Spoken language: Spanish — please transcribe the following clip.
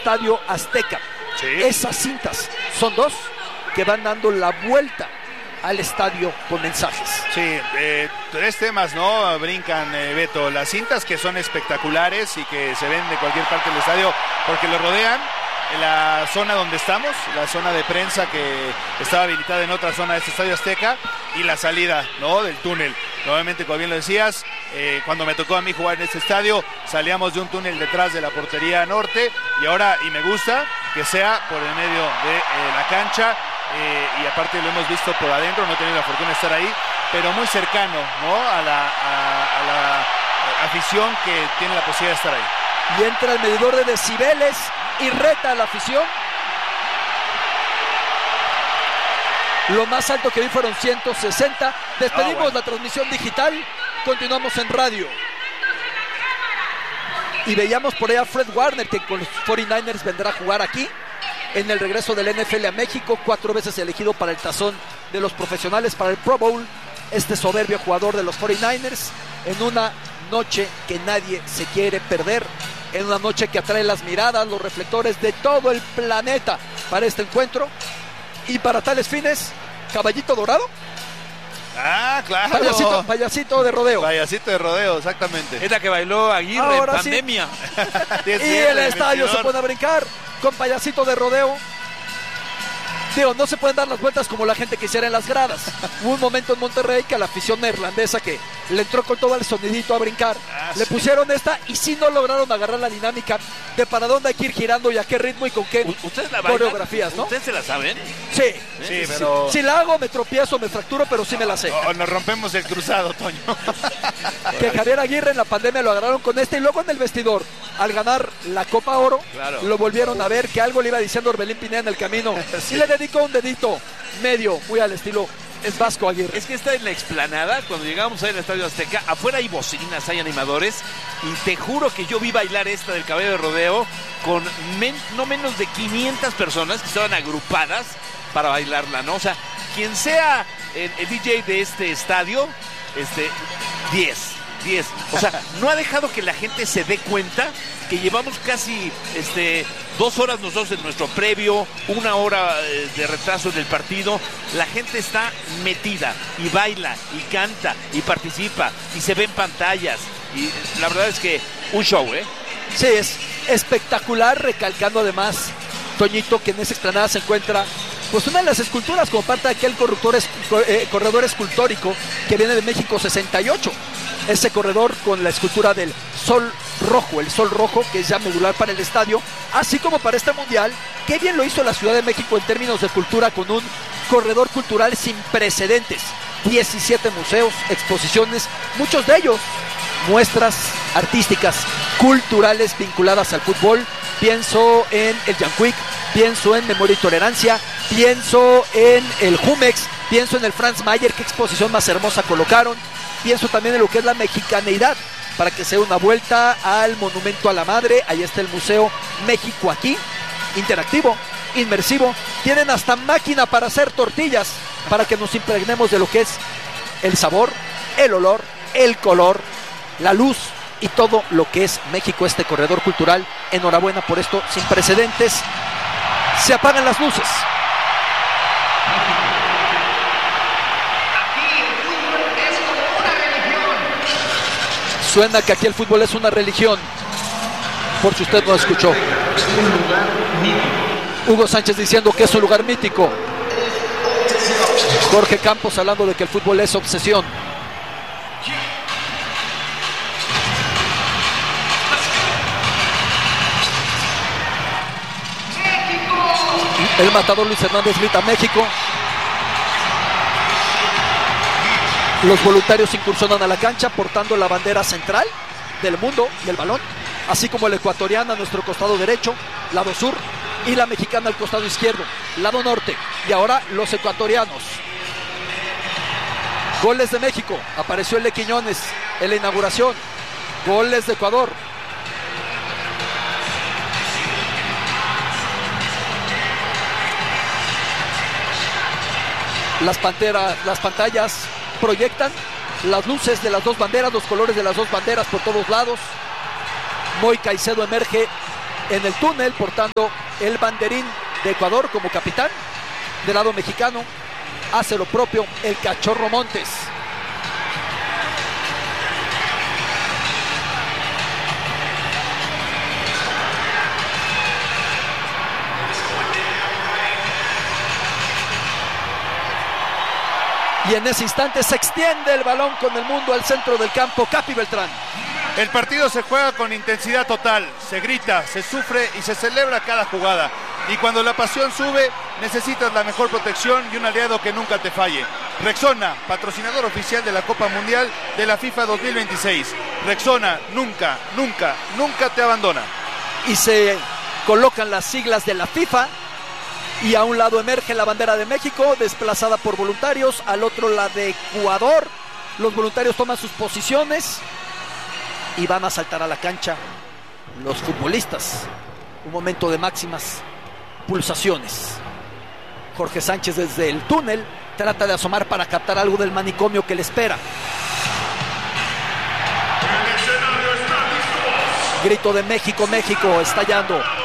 Estadio Azteca. Sí. Esas cintas son 2 que van dando la vuelta al estadio con mensajes. Sí, 3 temas, ¿no? Brincan, Beto. Las cintas, que son espectaculares y que se ven de cualquier parte del estadio porque lo rodean. En la zona donde estamos, la zona de prensa que estaba habilitada en otra zona de este Estadio Azteca, y la salida, ¿no?, del túnel. Obviamente, como bien lo decías, cuando me tocó a mí jugar en este estadio, salíamos de un túnel detrás de la portería norte, y me gusta que sea por el medio de la cancha, y aparte lo hemos visto por adentro, no he tenido la fortuna de estar ahí, pero muy cercano, ¿no?, a la afición que tiene la posibilidad de estar ahí. Y entra el medidor de decibeles y reta a la afición. Lo más alto que vi fueron 160. Despedimos la transmisión digital. Continuamos en radio. Y veíamos por ahí a Fred Warner, que con los 49ers vendrá a jugar aquí en el regreso del NFL a México. 4 veces elegido para el tazón de los profesionales, para el Pro Bowl. Este soberbio jugador de los 49ers, en una noche que nadie se quiere perder, en una noche que atrae las miradas, los reflectores de todo el planeta para este encuentro. Y para tales fines, caballito dorado. Ah, claro. Payasito de rodeo. Payasito de rodeo, exactamente. Es la que bailó Aguirre en pandemia. Sí. Y el estadio se pone a brincar con payasito de rodeo. Digo, no se pueden dar las vueltas como la gente quisiera en las gradas. Hubo un momento en Monterrey que a la afición neerlandesa, que le entró con todo el sonidito a brincar, le pusieron esta y sí no lograron agarrar la dinámica de para dónde hay que ir girando y a qué ritmo y con qué coreografías, ¿no? ¿Ustedes se la saben? Sí, pero... Si la hago me tropiezo, me fracturo, pero sí me la sé. Nos rompemos el cruzado, Toño. Que Javier Aguirre en la pandemia lo agarraron con este, y luego en el vestidor, al ganar la Copa Oro, lo volvieron a ver, que algo le iba diciendo Orbelín Pineda en el camino. Sí le dedicó un dedito medio, muy al estilo es Vasco Aguirre. Es que está en la explanada, cuando llegamos ahí al Estadio Azteca, afuera hay bocinas, hay animadores, y te juro que yo vi bailar esta del caballo de rodeo con no menos de 500 personas que estaban agrupadas para bailarla, ¿no? O sea, quien sea el DJ de este estadio, 10. O sea, no ha dejado que la gente se dé cuenta que llevamos casi 2 horas nosotros en nuestro previo, 1 hora de retraso en el partido. La gente está metida y baila y canta y participa y se ven pantallas, y la verdad es que un show, ¿eh? Sí, es espectacular, recalcando además, Toñito, que en esa explanada se encuentra pues una de las esculturas como parte de aquel corredor escultórico que viene de México 68. Ese corredor con la escultura del sol rojo, el sol rojo que es ya medular para el estadio, así como para este mundial. Qué bien lo hizo la Ciudad de México en términos de cultura, con un corredor cultural sin precedentes. 17 museos, exposiciones, muchos de ellos muestras artísticas, culturales vinculadas al fútbol. Pienso en el Yanquic, pienso en Memoria y Tolerancia, pienso en el Jumex, pienso en el Franz Mayer, qué exposición más hermosa colocaron. Pienso también en lo que es la mexicaneidad, para que sea una vuelta al Monumento a la Madre. Ahí está el Museo México Aquí, interactivo, inmersivo. Tienen hasta máquina para hacer tortillas, para que nos impregnemos de lo que es el sabor, el olor, el color, la luz y todo lo que es México, este corredor cultural. Enhorabuena por esto sin precedentes. Se apagan las luces. Suena que aquí el fútbol es una religión, por si usted no escuchó. Hugo Sánchez diciendo que es un lugar mítico. Jorge Campos hablando de que el fútbol es obsesión. El matador Luis Hernández grita México. Los voluntarios incursionan a la cancha portando la bandera central del mundo y el balón, así como la ecuatoriana a nuestro costado derecho, lado sur, y la mexicana al costado izquierdo, lado norte. Y ahora los ecuatorianos. Goles de México, apareció el de Quiñones en la inauguración. Goles de Ecuador. Las pantallas proyectan las luces de las dos banderas, los colores de las dos banderas por todos lados. Moy Caicedo emerge en el túnel portando el banderín de Ecuador como capitán. Del lado mexicano hace lo propio el Cachorro Montes. Y en ese instante se extiende el balón con el mundo al centro del campo. Capi Beltrán. El partido se juega con intensidad total, se grita, se sufre y se celebra cada jugada. Y cuando la pasión sube, necesitas la mejor protección y un aliado que nunca te falle. Rexona, patrocinador oficial de la Copa Mundial de la FIFA 2026. Rexona nunca, nunca, nunca te abandona. Y se colocan las siglas de la FIFA. Y a un lado emerge la bandera de México, desplazada por voluntarios, al otro la de Ecuador. Los voluntarios toman sus posiciones y van a saltar a la cancha los futbolistas. Un momento de máximas pulsaciones. Jorge Sánchez desde el túnel trata de asomar para captar algo del manicomio que le espera. Grito de México, México, estallando.